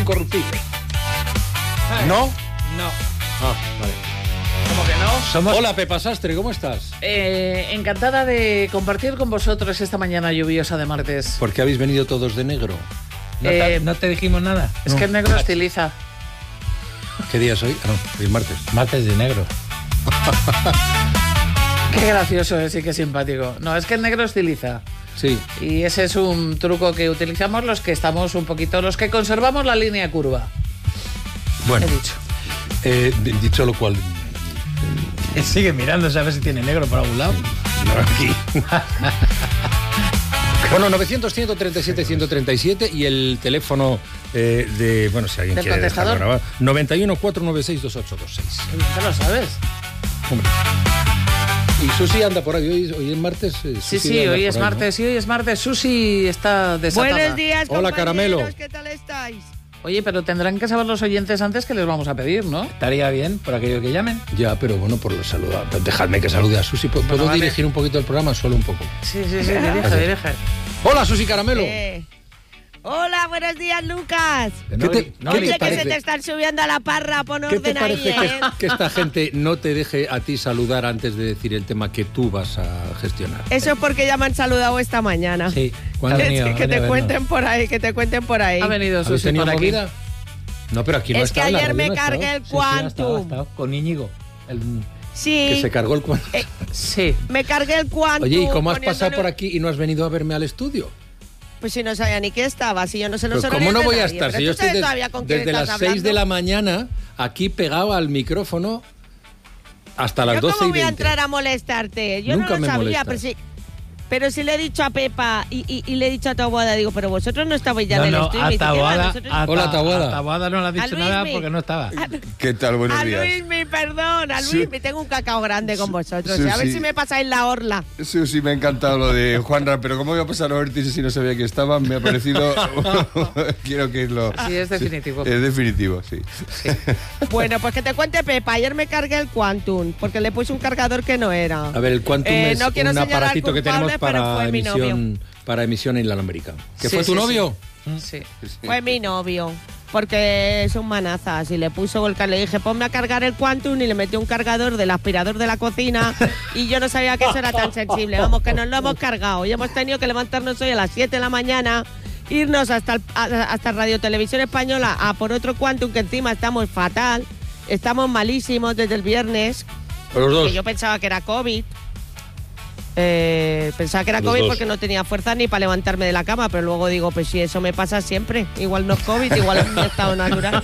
incorruptible. ¿No? No. Ah, vale. ¿Cómo que no? Hola, Pepa Sastre, ¿cómo estás? Encantada de compartir con vosotros esta mañana lluviosa de martes. ¿Por qué habéis venido todos de negro? ¿No te dijimos nada? Es que el negro estiliza. ¿Qué día es hoy? Ah, no, hoy es martes. Martes de negro. Qué gracioso es y qué simpático. No, es que el negro estiliza. Sí. Y ese es un truco que utilizamos los que estamos un poquito, los que conservamos la línea curva. Bueno, He dicho. Dicho lo cual... Él sigue mirando, a ver si tiene negro por algún lado. No, aquí. Bueno, 900-137-137 y el teléfono de... Bueno, si alguien ¿Del quiere dejarlo contestador? grabar. 91-496-2826. ¿Te lo sabes? Hombre. Y Susi anda por ahí. Hoy es martes. Sí, hoy es martes. Sí, hoy es martes. Susi está desatada. Buenos días, Hola, Caramelo. ¿Qué tal estáis? Oye, pero tendrán que saber los oyentes antes que les vamos a pedir, ¿no? Estaría bien por aquello que llamen. Ya, pero bueno, por los saludos. Dejadme que salude a Susi. ¿Puedo Bueno, vale. dirigir un poquito el programa? Solo un poco. Sí, dirige. Hola, Susi Caramelo. Hola, buenos días, Lucas. ¿Qué te Oye, que parece? se te están subiendo a la parra, pon ¿Qué te orden ahí, parece que esta gente no te deje a ti saludar antes de decir el tema que tú vas a gestionar? Eso es porque ya me han saludado esta mañana. Sí. ¿Cuándo? Que te cuenten por ahí, Ha venido ¿Habéis Susi tenido por aquí. movida? No, pero aquí no Es que está. en la ayer radio me no ha estado. cargué el Sí, ha Quantum. estado con Íñigo. Que Sí, se cargó el cuadro. Sí. me cargué el Quantum. Oye, ¿y cómo has pasado poniéndole- por aquí y no has venido a verme al estudio? Pues si no sabía ni qué estaba, si yo no sé los Pero horarios ¿cómo no de voy a nadie, estar? pero Si yo tú sabes estoy todavía con quién desde las estás 6 de la hablando. mañana aquí pegado al micrófono hasta las ¿Yo 12 cómo y voy a 20. entrar a molestarte? Yo Nunca no lo me sabía, molestas. pero sí le he dicho a Pepa y le he dicho a Taboada, digo, pero vosotros no estabais ya en el estudio. Y a me dice, ¿qué va? Taboada, Nosotros- Hola, Taboada. A Taboada no le has dicho Luismi. nada porque no estaba. ¿Qué tal? Buenos A días. Luismi, perdón, a Sí. Luismi, tengo un cacao grande con vosotros. Sí, A ver sí. si me pasáis la orla. Sí, me ha encantado lo de Juanra, pero ¿cómo iba a pasar a vértice si no sabía que estaba? Me ha parecido... Quiero que lo... Sí, es definitivo. Es definitivo, sí. Bueno, pues que te cuente Pepa, ayer me cargué el Quantum, porque le puse un cargador que no era. A ver, el Quantum es no quiero un señalar aparatito que tenemos culpables, pero fue mi para emisión inalámbrica. ¿Que Sí, fue tu sí, novio? Sí. Fue mi novio, porque es un manazas. Y le puso le dije, ponme a cargar el Quantum y le metió un cargador del aspirador de la cocina y yo no sabía que eso era tan sensible. Vamos, que nos lo hemos cargado y hemos tenido que levantarnos hoy a las 7 de la mañana, irnos hasta Radio Televisión Española a por otro Quantum, que encima estamos fatal, estamos malísimos desde el viernes, Los dos. que yo pensaba que era COVID. Pensaba que era Los COVID dos. porque no tenía fuerza ni para levantarme de la cama, pero luego digo, pues si eso me pasa siempre, igual no es COVID, igual es un estado natural.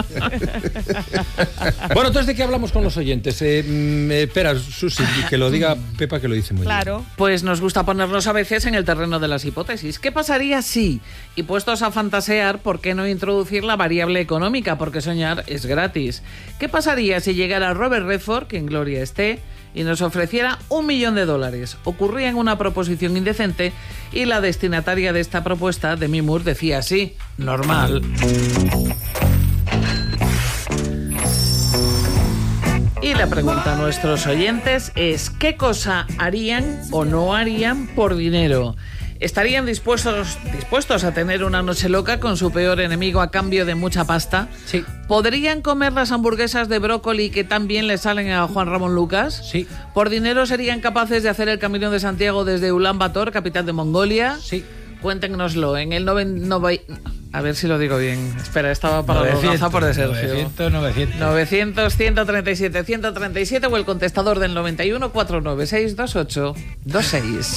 Bueno, entonces, ¿de qué hablamos con los oyentes? Espera, Susi, que lo diga Pepa, que lo dice muy bien. Claro. Pues nos gusta ponernos a veces en el terreno de las hipótesis. ¿Qué pasaría si, y puestos a fantasear, por qué no introducir la variable económica? Porque soñar es gratis. ¿Qué pasaría si llegara Robert Redford, que en gloria esté, y nos ofreciera $1 millón? Ocurría en una proposición indecente y la destinataria de esta propuesta, Demi Moore, decía sí, normal. Y la pregunta a nuestros oyentes es ¿qué cosa harían o no harían por dinero? ¿Estarían dispuestos a tener una noche loca con su peor enemigo a cambio de mucha pasta? Sí. ¿Podrían comer las hamburguesas de brócoli que tan bien le salen a Juan Ramón Lucas? Sí. ¿Por dinero serían capaces de hacer el Camino de Santiago desde Ulan Bator, capital de Mongolia? Sí. Cuéntenoslo en el a ver si lo digo bien. Espera, estaba para la por de Sergio. 900 137 137 o el contestador del 91 496 2826.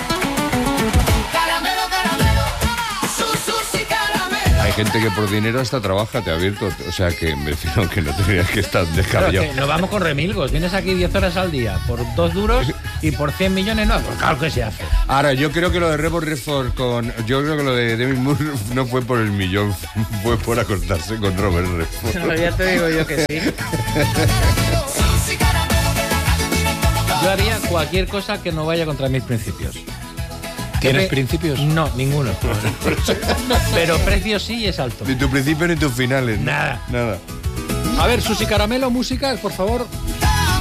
Hay gente que por dinero hasta trabaja, te ha abierto. O sea que me refiero que no tendrías que estar descabellado. Nos vamos con remilgos. Vienes aquí 10 horas al día por 2 duros y por 100 millones no. Pues claro que se hace. Ahora, yo creo que lo de Redford yo creo que lo de Demi Moore no fue por el millón, fue por acostarse con Robert Redford. No, ya te digo yo que sí. Yo haría cualquier cosa que no vaya contra mis principios. ¿Tienes principios? No, ninguno. Pero precio sí es alto. Ni tu principio ni tus finales. ¿no? Nada. Nada. A ver, Susi Caramelo, música, por favor.